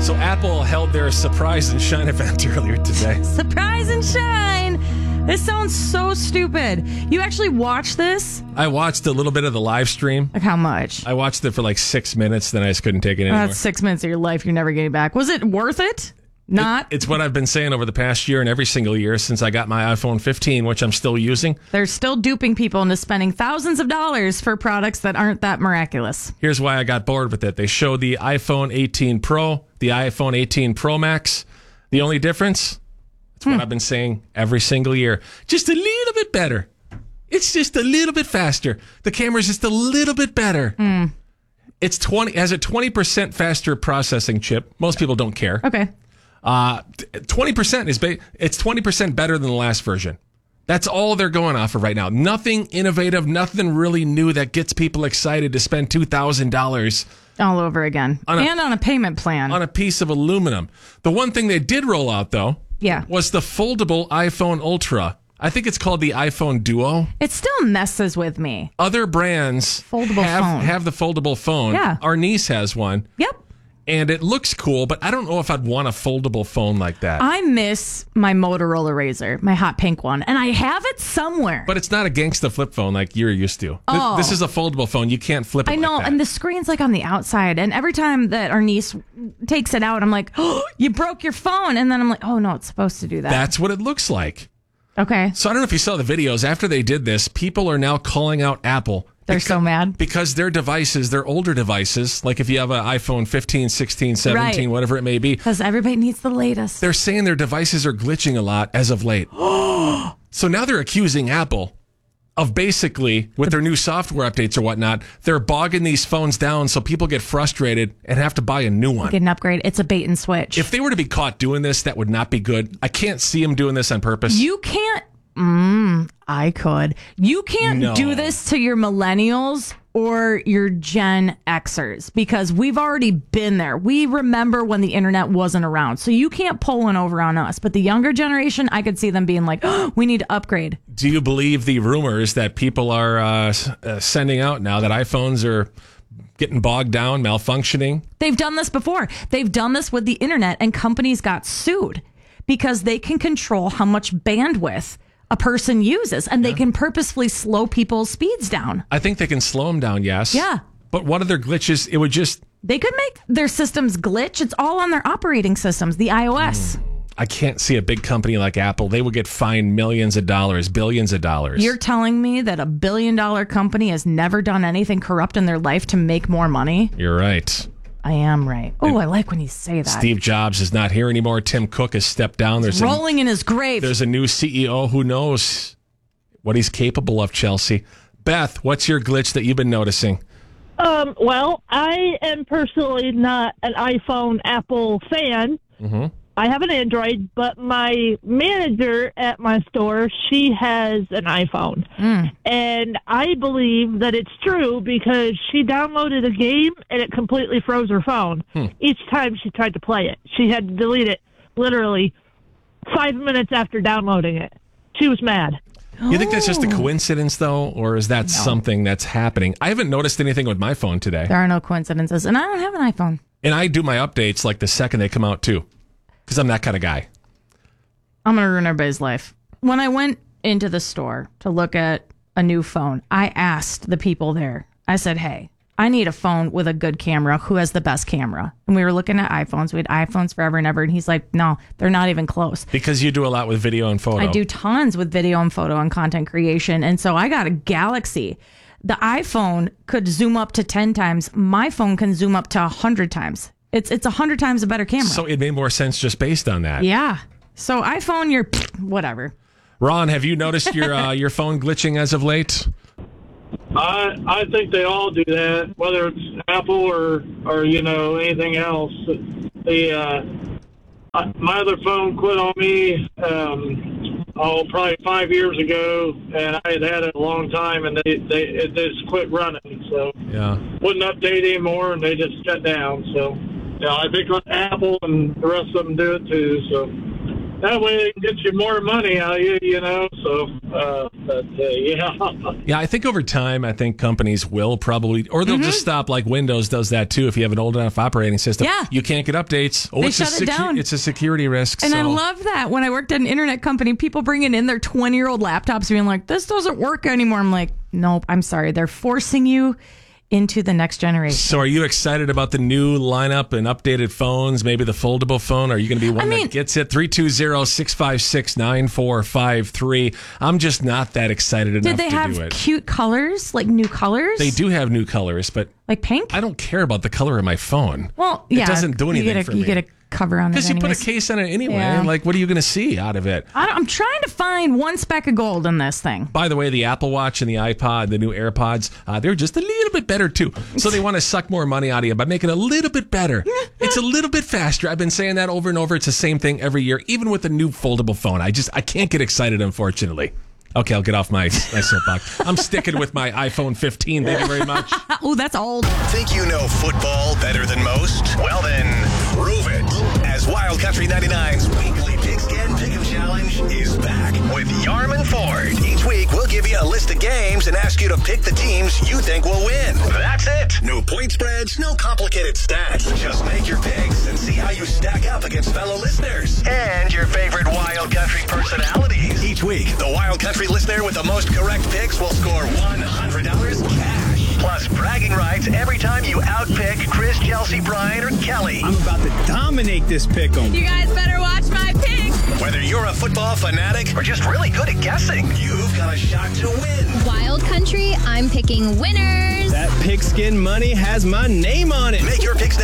So Apple held their Surprise and Shine event earlier today. Surprise and shine. This sounds so stupid. You actually watched this? I watched a little bit of the live stream. Like how much? I watched it for like 6 minutes, then I just couldn't take it anymore. That's 6 minutes of your life you're never getting back. Was it worth it? Not. It's what I've been saying over the past year and every single year since I got my iPhone 15, which I'm still using. They're still duping people into spending thousands of dollars for products that aren't that miraculous. Here's why I got bored with it. They showed the iPhone 18 Pro, the iPhone 18 Pro Max. The only difference, it's what I've been saying every single year. Just a little bit better. It's just a little bit faster. The camera's just a little bit better. It's has a 20% faster processing chip. Most people don't care. Okay. 20% it's 20% better than the last version. That's all they're going off of right now. Nothing innovative, nothing really new that gets people excited to spend $2,000 all over again. On a payment plan. On a piece of aluminum. The one thing they did roll out, though, was the foldable iPhone Ultra. I think it's called the iPhone Duo. It still messes with me. Other brands have the foldable phone. Yeah. Our niece has one. Yep. And it looks cool, but I don't know if I'd want a foldable phone like that. I miss my Motorola Razr, my hot pink one, and I have it somewhere. But it's not a gangsta flip phone like you're used to. Oh. This is a foldable phone. You can't flip it. I know, like that. and the screen's like on the outside. And every time that our niece takes it out, I'm like, oh, you broke your phone. And then I'm like, oh, no, it's supposed to do that. That's what it looks like. Okay. So I don't know if you saw the videos. After they did this, people are now calling out Apple. They're so mad. Because their devices, their older devices, like if you have an iPhone 15, 16, 17, whatever it may be. Because everybody needs the latest. They're saying their devices are glitching a lot as of late. So now they're accusing Apple of basically, with their new software updates or whatnot, they're bogging these phones down so people get frustrated and have to buy a new one. Get an upgrade. It's a bait and switch. If they were to be caught doing this, that would not be good. I can't see them doing this on purpose. You can't. I could. You can't do this to your millennials or your Gen Xers because we've already been there. We remember when the internet wasn't around. So you can't pull one over on us. But the younger generation, I could see them being like, oh, we need to upgrade. Do you believe the rumors that people are sending out now that iPhones are getting bogged down, malfunctioning? They've done this before. They've done this with the internet, and companies got sued because they can control how much bandwidth a person uses, and they can purposefully slow people's speeds down. I think they can slow them down, yes. Yeah. But what other glitches? It would just... They could make their systems glitch. It's all on their operating systems, the iOS. I can't see a big company like Apple. They would get fined millions of dollars, billions of dollars. You're telling me that a $1 billion company has never done anything corrupt in their life to make more money? You're right. I am right. Oh, I like when you say that. Steve Jobs is not here anymore. Tim Cook has stepped down. He's rolling in his grave. There's a new CEO. Who knows what he's capable of, Chelsea. Beth, what's your glitch that you've been noticing? Well, I am personally not an iPhone Apple fan. Mm-hmm. I have an Android, but my manager at my store, she has an iPhone. And I believe that it's true because she downloaded a game and it completely froze her phone. Each time she tried to play it. She had to delete it literally 5 minutes after downloading it. She was mad. You think that's just a coincidence, though, or is that something that's happening? I haven't noticed anything with my phone today. There are no coincidences, and I don't have an iPhone. And I do my updates like the second they come out, too, because I'm that kind of guy. I'm going to ruin everybody's life. When I went into the store to look at a new phone, I asked the people there, I said, hey, I need a phone with a good camera. Who has the best camera? And we were looking at iPhones. We had iPhones forever and ever. And he's like, no, they're not even close. Because you do a lot with video and photo. I do tons with video and photo and content creation. And so I got a Galaxy. The iPhone could zoom up to 10 times. My phone can zoom up to 100 times. It's 100 times a better camera. So it made more sense just based on that. Yeah. So iPhone, you're whatever. Ron, have you noticed your phone glitching as of late? I think they all do that, whether it's Apple or anything else. My other phone quit on me probably 5 years ago, and I had it a long time, and it just quit running. So wouldn't update anymore, and they just shut down. So I think Apple and the rest of them do it too. So that way they can get you more money out of you, So But Yeah, I think over time, companies will probably, or they'll just stop. Like Windows does that too. If you have an old enough operating system, you can't get updates. Oh, they shut it down. It's a security risk. And I love that. When I worked at an internet company, people bringing in their 20-year-old laptops, being like, "This doesn't work anymore." I'm like, "Nope, I'm sorry. They're forcing you into the next generation." So are you excited about the new lineup and updated phones, maybe the foldable phone? Are you going to be one that gets it? 320-656-9453. I'm just not that excited enough to do it. Did they have cute colors, like new colors? They do have new colors, but like pink? I don't care about the color of my phone. Well, yeah. It doesn't do anything for me. You get a cover on it because you put a case on it anyway. Yeah. Like, what are you going to see out of it? I'm trying to find one speck of gold in this thing. By the way, the Apple Watch and the iPod, the new AirPods, they're just a little bit better too. So they want to suck more money out of you by making it a little bit better. It's a little bit faster. I've been saying that over and over. It's the same thing every year, even with the new foldable phone. I can't get excited, unfortunately. Okay, I'll get off my soapbox. I'm sticking with my iPhone 15. Thank you very much. Oh, that's old. Think you know football better than most? Well then, prove it. As Wild Country 99's weekly Pigskin Pick'em Challenge is back with Yarman Ford. Each week, we'll give you a list of games and ask you to pick the teams you think will win. That's it. No point spreads, no complicated stats. Just make your picks and see how you stack up against fellow listeners and your favorite Wild Country personalities. Each week, the Wild Country listener with the most correct picks will score $100 cash. Plus bragging rights every time you outpick Chris, Chelsea, Brian, or Kelly. I'm about to dominate this pick'em. You guys better watch my picks. Whether you're a football fanatic or just really good at guessing, you've got a shot to win. Wild Country, I'm picking winners. That pigskin money has my name on it. Make your picks